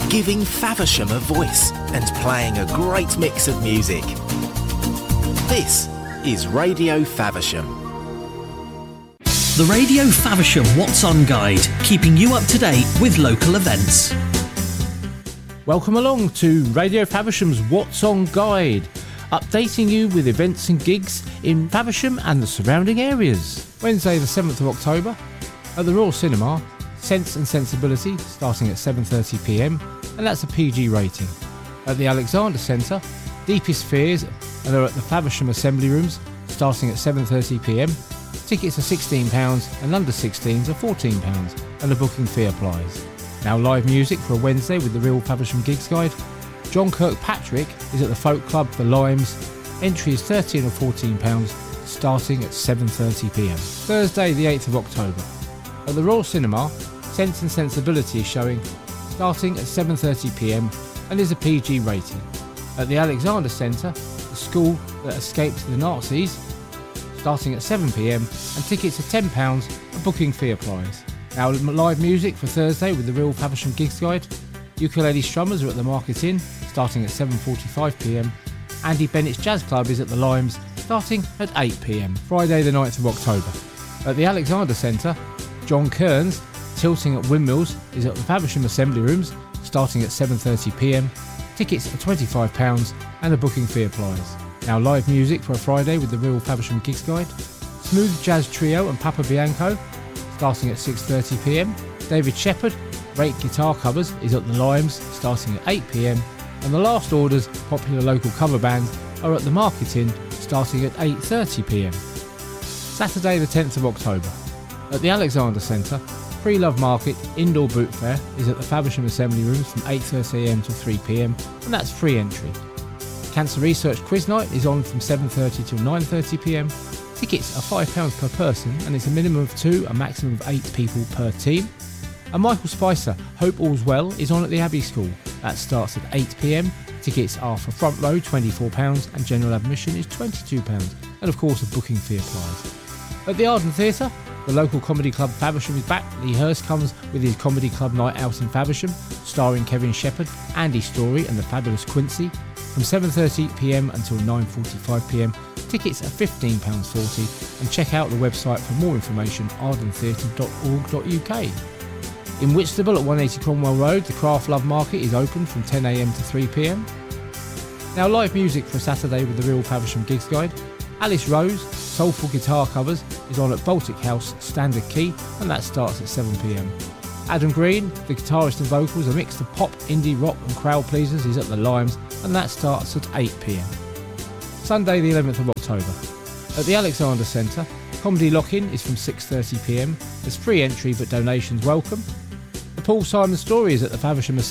giving Faversham a voice and playing a great mix of music. This is Radio Faversham. The Radio Faversham What's On Guide, keeping you up to date with local events. Welcome along to Radio Faversham's What's On Guide, updating you with events and gigs in Faversham and the surrounding areas. Wednesday the 7th of October at the Royal Cinema, Sense and Sensibility starting at 7:30pm, and that's a PG rating. At the Alexander Centre, Deepest Fears and are at the Faversham Assembly Rooms starting at 7:30pm. Tickets are £16 and under 16s are £14 and a booking fee applies. Now live music for a Wednesday with the Real Faversham Gigs Guide. John Kirkpatrick is at the Folk Club The Limes. Entry is £13 or £14 starting at 7:30pm. Thursday the 8th of October. At the Royal Cinema, Sense and Sensibility is showing starting at 7:30pm and is a PG rating. At the Alexander Centre, the school that escaped the Nazis, starting at 7pm, and tickets are £10, a booking fee applies. Now live music for Thursday with the Real Faversham Gigs Guide. Ukulele Strummers are at the Market Inn, starting at 7:45pm. Andy Bennett's Jazz Club is at the Limes, starting at 8pm. Friday the 9th of October. At the Alexander Centre, John Kearns, Tilting at Windmills, is at the Faversham Assembly Rooms, starting at 7:30pm. Tickets are £25 and a booking fee applies. Now live music for a Friday with the Real Faversham Gigs Guide. Smooth Jazz Trio and Papa Bianco, starting at 6:30pm. David Shepherd, Rake Guitar Covers, is at the Limes, starting at 8pm. And the Last Orders, popular local cover bands, are at the Market Inn, starting at 8:30pm. Saturday the 10th of October. At the Alexander Centre, Pre-Love Market Indoor Boot Fair is at the Faversham Assembly Rooms from 8:30am till 3pm, and that's free entry. Cancer Research Quiz Night is on from 7:30 till 9:30pm. Tickets are £5 per person and it's a minimum of 2, a maximum of 8 people per team. And Michael Spicer, Hope All's Well, is on at the Abbey School. That starts at 8pm. Tickets are for front row £24 and general admission is £22. And of course a booking fee applies. At the Arden Theatre, the local comedy club Faversham is back. Lee Hurst comes with his comedy club night out in Faversham, starring Kevin Shepherd, Andy Story and the fabulous Quincy, from 7:30pm until 9:45pm. Tickets are £15.40 and check out the website for more information, ardentheatre.org.uk. In Whitstable at 180 Cromwell Road, the Craft Love Market is open from 10am to 3pm. Now live music for Saturday with the Real Faversham Gigs Guide. Alice Rose, Soulful Guitar Covers, is on at Baltic House Standard Key and that starts at 7pm. Adam Green, the guitarist and vocals, a mix of pop, indie, rock and crowd pleasers, is at the Limes and that starts at 8pm. Sunday the 11th of October. At the Alexander Centre, Comedy Lock-In is from 6:30pm. There's free entry but donations welcome. The Paul Simon Story is at the Faversham